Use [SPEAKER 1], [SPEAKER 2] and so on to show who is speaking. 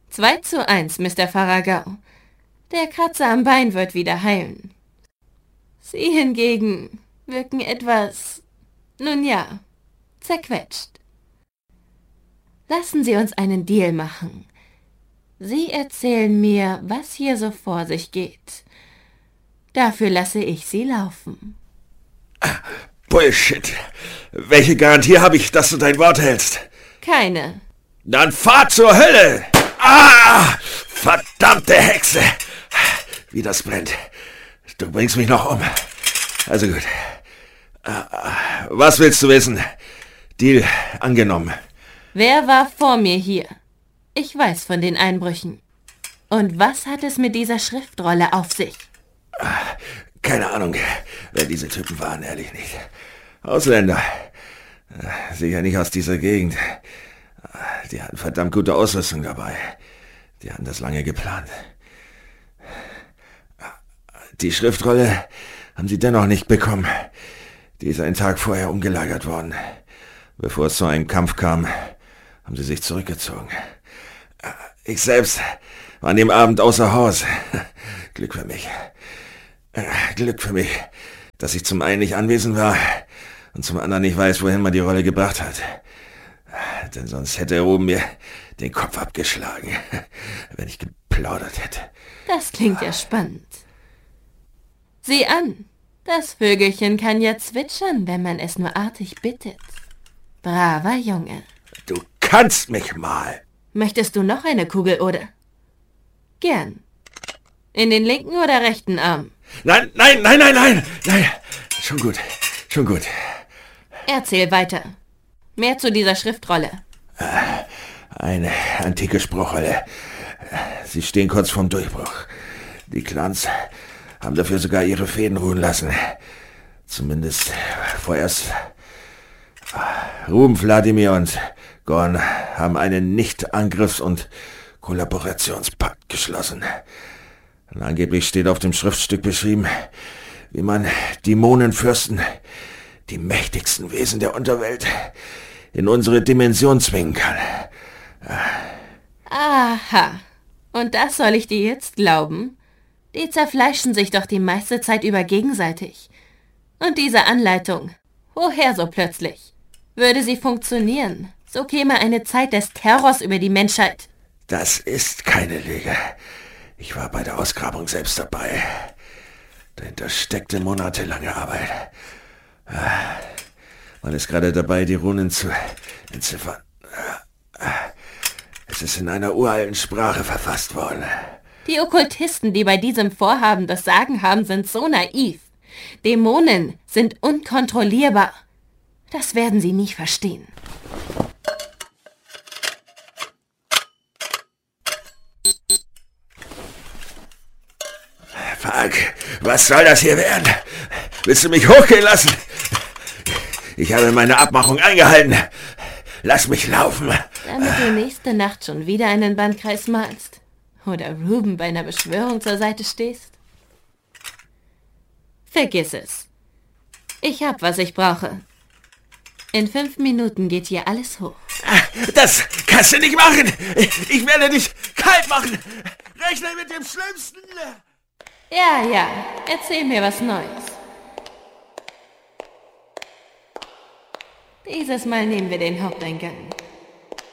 [SPEAKER 1] 2:1, Mr. Faragao. Der Kratzer am Bein wird wieder heilen. Sie hingegen wirken etwas, nun ja, zerquetscht. Lassen Sie uns einen Deal machen. Sie erzählen mir, was hier so vor sich geht. Dafür lasse ich Sie laufen.
[SPEAKER 2] Bullshit. Welche Garantie habe ich, dass du dein Wort hältst?
[SPEAKER 1] Keine.
[SPEAKER 2] Dann fahr zur Hölle! Ah! Verdammte Hexe! Wie das brennt. Du bringst mich noch um. Also gut. Was willst du wissen? Deal angenommen.
[SPEAKER 1] Wer war vor mir hier? Ich weiß von den Einbrüchen. Und was hat es mit dieser Schriftrolle auf sich?
[SPEAKER 2] Keine Ahnung, wer diese Typen waren, ehrlich nicht. Ausländer. Sicher nicht aus dieser Gegend. Die hatten verdammt gute Ausrüstung dabei. Die hatten das lange geplant. Die Schriftrolle haben sie dennoch nicht bekommen. Die ist einen Tag vorher umgelagert worden. Bevor es zu einem Kampf kam, haben sie sich zurückgezogen. Ich selbst war an dem Abend außer Haus. Glück für mich. Glück für mich, dass ich zum einen nicht anwesend war und zum anderen nicht weiß, wohin man die Rolle gebracht hat. Denn sonst hätte Ruben mir den Kopf abgeschlagen, wenn ich geplaudert hätte.
[SPEAKER 1] Das klingt ja spannend. Sieh an, das Vögelchen kann ja zwitschern, wenn man es nur artig bittet. Braver Junge.
[SPEAKER 2] Du kannst mich mal.
[SPEAKER 1] Möchtest du noch eine Kugel, oder? Gern. In den linken oder rechten Arm?
[SPEAKER 2] Nein. Schon gut.
[SPEAKER 1] Erzähl weiter. Mehr zu dieser Schriftrolle.
[SPEAKER 2] Eine antike Spruchrolle. Sie stehen kurz vorm Durchbruch. Die Clans haben dafür sogar ihre Fäden ruhen lassen. Zumindest vorerst. Ruben, Wladimir und Gorn haben einen Nicht-Angriffs- und Kollaborationspakt geschlossen. Und angeblich steht auf dem Schriftstück beschrieben, wie man Dämonenfürsten, die mächtigsten Wesen der Unterwelt, in unsere Dimension zwingen kann.
[SPEAKER 1] Aha. Und das soll ich dir jetzt glauben? Die zerfleischen sich doch die meiste Zeit über gegenseitig. Und diese Anleitung, woher so plötzlich? Würde sie funktionieren, so käme eine Zeit des Terrors über die Menschheit.
[SPEAKER 2] Das ist keine Lüge. Ich war bei der Ausgrabung selbst dabei. Dahinter steckte monatelange Arbeit. Man ist gerade dabei, die Runen zu entziffern. Es ist in einer uralten Sprache verfasst worden.
[SPEAKER 1] Die Okkultisten, die bei diesem Vorhaben das Sagen haben, sind so naiv. Dämonen sind unkontrollierbar. Das werden sie nie verstehen.
[SPEAKER 2] Fuck, was soll das hier werden? Willst du mich hochgehen lassen? Ich habe meine Abmachung eingehalten. Lass mich laufen.
[SPEAKER 1] Damit du nächste Nacht schon wieder einen Bandkreis malst. Oder Ruben bei einer Beschwörung zur Seite stehst. Vergiss es. Ich hab, was ich brauche. In 5 Minuten geht hier alles hoch.
[SPEAKER 2] Das kannst du nicht machen. Ich werde dich kalt machen. Rechne mit dem Schlimmsten.
[SPEAKER 1] Ja, erzähl mir was Neues. Dieses Mal nehmen wir den Haupteingang.